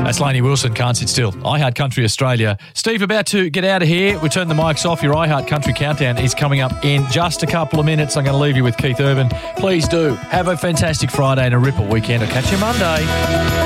That's Lainey Wilson, Can't Sit Still. iHeart Country Australia. Steve, about to get out of here. We turn the mics off. Your iHeart Country Countdown is coming up in just a couple of minutes. I'm going to leave you with Keith Urban. Please do have a fantastic Friday and a ripple weekend. I'll catch you Monday.